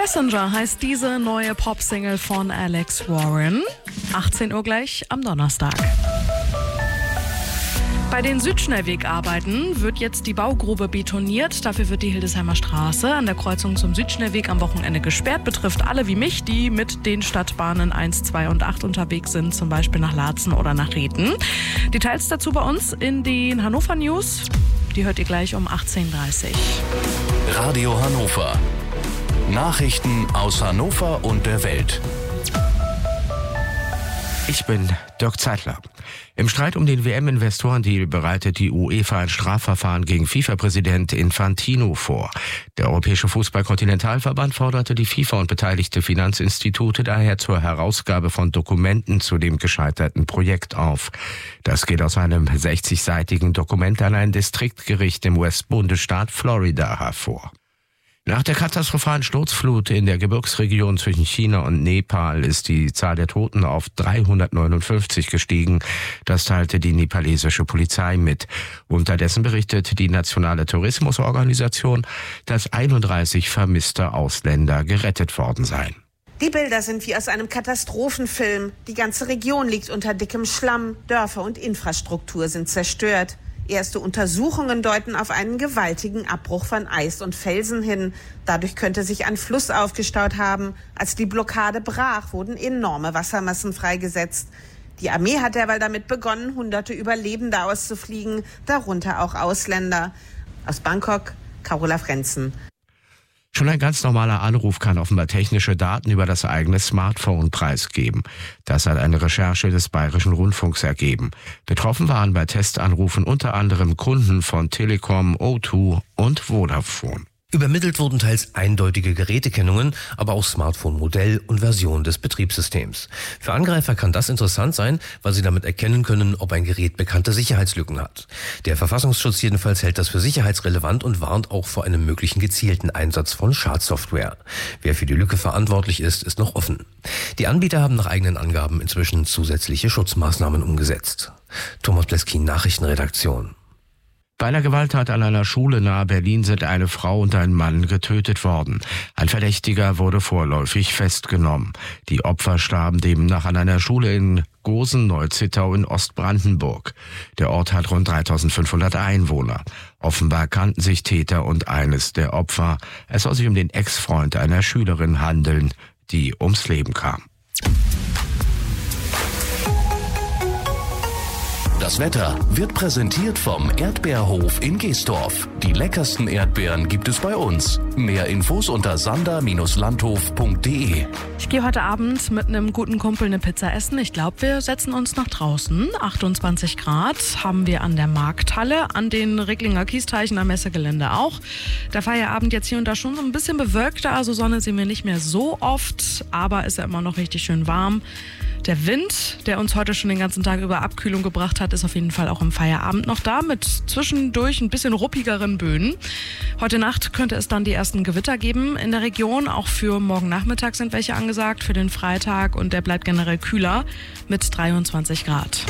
Passenger heißt diese neue Popsingle von Alex Warren. 18 Uhr gleich am Donnerstag. Bei den Südschnellwegarbeiten wird jetzt die Baugrube betoniert. Dafür wird die Hildesheimer Straße an der Kreuzung zum Südschnellweg am Wochenende gesperrt. Betrifft alle wie mich, die mit den Stadtbahnen 1, 2 und 8 unterwegs sind, zum Beispiel nach Laatzen oder nach Rhethen. Details dazu bei uns in den Hannover News. Die hört ihr gleich um 18.30 Uhr. Radio Hannover. Nachrichten aus Hannover und der Welt. Ich bin Dirk Zeitler. Im Streit um den WM-Investorendeal bereitet die UEFA ein Strafverfahren gegen FIFA-Präsident Infantino vor. Der Europäische Fußball-Kontinentalverband forderte die FIFA und beteiligte Finanzinstitute daher zur Herausgabe von Dokumenten zu dem gescheiterten Projekt auf. Das geht aus einem 60-seitigen Dokument an ein Distriktgericht im US-Bundesstaat Florida hervor. Nach der katastrophalen Sturzflut in der Gebirgsregion zwischen China und Nepal ist die Zahl der Toten auf 359 gestiegen. Das teilte die nepalesische Polizei mit. Unterdessen berichtet die Nationale Tourismusorganisation, dass 31 vermisste Ausländer gerettet worden seien. Die Bilder sind wie aus einem Katastrophenfilm. Die ganze Region liegt unter dickem Schlamm. Dörfer und Infrastruktur sind zerstört. Erste Untersuchungen deuten auf einen gewaltigen Abbruch von Eis und Felsen hin. Dadurch könnte sich ein Fluss aufgestaut haben. Als die Blockade brach, wurden enorme Wassermassen freigesetzt. Die Armee hat derweil damit begonnen, Hunderte Überlebende auszufliegen, darunter auch Ausländer. Aus Bangkok, Carola Frenzen. Schon ein ganz normaler Anruf kann offenbar technische Daten über das eigene Smartphone preisgeben. Das hat eine Recherche des Bayerischen Rundfunks ergeben. Betroffen waren bei Testanrufen unter anderem Kunden von Telekom, O2 und Vodafone. Übermittelt wurden teils eindeutige Gerätekennungen, aber auch Smartphone-Modell und Version des Betriebssystems. Für Angreifer kann das interessant sein, weil sie damit erkennen können, ob ein Gerät bekannte Sicherheitslücken hat. Der Verfassungsschutz jedenfalls hält das für sicherheitsrelevant und warnt auch vor einem möglichen gezielten Einsatz von Schadsoftware. Wer für die Lücke verantwortlich ist, ist noch offen. Die Anbieter haben nach eigenen Angaben inzwischen zusätzliche Schutzmaßnahmen umgesetzt. Thomas Pleskin, Nachrichtenredaktion. Bei einer Gewalttat an einer Schule nahe Berlin sind eine Frau und ein Mann getötet worden. Ein Verdächtiger wurde vorläufig festgenommen. Die Opfer starben demnach an einer Schule in Gosen-Neuzittau in Ostbrandenburg. Der Ort hat rund 3500 Einwohner. Offenbar kannten sich Täter und eines der Opfer. Es soll sich um den Ex-Freund einer Schülerin handeln, die ums Leben kam. Das Wetter wird präsentiert vom Erdbeerhof in Geesdorf. Die leckersten Erdbeeren gibt es bei uns. Mehr Infos unter sander-landhof.de. Ich gehe heute Abend mit einem guten Kumpel eine Pizza essen. Ich glaube, wir setzen uns nach draußen. 28 Grad haben wir an der Markthalle, an den Recklinger Kiesteichen am Messegelände auch. Der Feierabend jetzt hier und da schon so ein bisschen bewölkter, also Sonne sehen wir nicht mehr so oft, aber ist ja immer noch richtig schön warm. Der Wind, der uns heute schon den ganzen Tag über Abkühlung gebracht hat, ist auf jeden Fall auch im Feierabend noch da, mit zwischendurch ein bisschen ruppigeren Böen. Heute Nacht könnte es dann die ersten Gewitter geben in der Region. Auch für morgen Nachmittag sind welche angesagt, für den Freitag, und der bleibt generell kühler mit 23 Grad.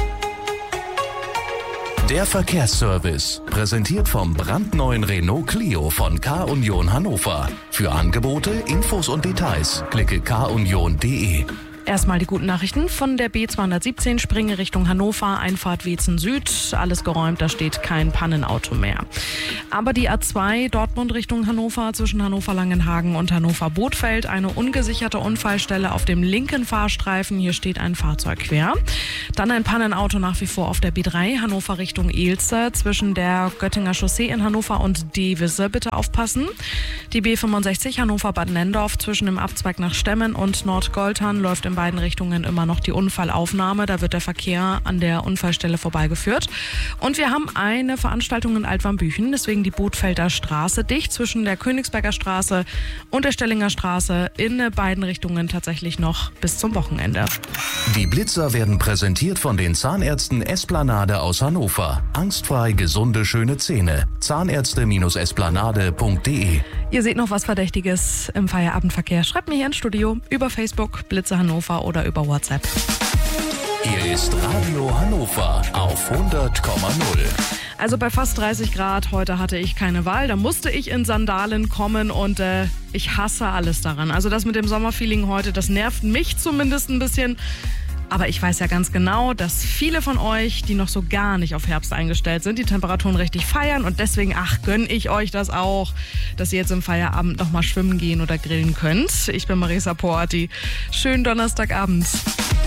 Der Verkehrsservice, präsentiert vom brandneuen Renault Clio von K-Union Hannover. Für Angebote, Infos und Details klicke kunion.de. Erstmal die guten Nachrichten von der B217 Springe Richtung Hannover, Einfahrt Weetzen Süd. Alles geräumt, da steht kein Pannenauto mehr. Aber die A2 Dortmund Richtung Hannover zwischen Hannover-Langenhagen und Hannover-Bothfeld. Eine ungesicherte Unfallstelle auf dem linken Fahrstreifen. Hier steht ein Fahrzeug quer. Dann ein Pannenauto nach wie vor auf der B3 Hannover Richtung Elster. Zwischen der Göttinger Chaussee in Hannover und Devisse bitte aufpassen. Die B65 Hannover-Bad Nendorf zwischen dem Abzweig nach Stemmen und Nordgoltern läuft im beiden Richtungen immer noch die Unfallaufnahme. Da wird der Verkehr an der Unfallstelle vorbeigeführt. Und wir haben eine Veranstaltung in Altwarmbüchen, deswegen die Bothfelder Straße dicht zwischen der Königsberger Straße und der Stellinger Straße, in beiden Richtungen tatsächlich noch bis zum Wochenende. Die Blitzer werden präsentiert von den Zahnärzten Esplanade aus Hannover. Angstfrei gesunde, schöne Zähne. Zahnärzte-esplanade.de. Ihr seht noch was Verdächtiges im Feierabendverkehr. Schreibt mir hier ins Studio über Facebook, Blitzer Hannover oder über WhatsApp. Hier ist Radio Hannover auf 100,0. Also bei fast 30 Grad heute hatte ich keine Wahl. Da musste ich in Sandalen kommen und ich hasse alles daran. Also das mit dem Sommerfeeling heute, das nervt mich zumindest ein bisschen. Aber ich weiß ja ganz genau, dass viele von euch, die noch so gar nicht auf Herbst eingestellt sind, die Temperaturen richtig feiern. Und deswegen, gönne ich euch das auch, dass ihr jetzt im Feierabend noch mal schwimmen gehen oder grillen könnt. Ich bin Marisa Poati. Schönen Donnerstagabend.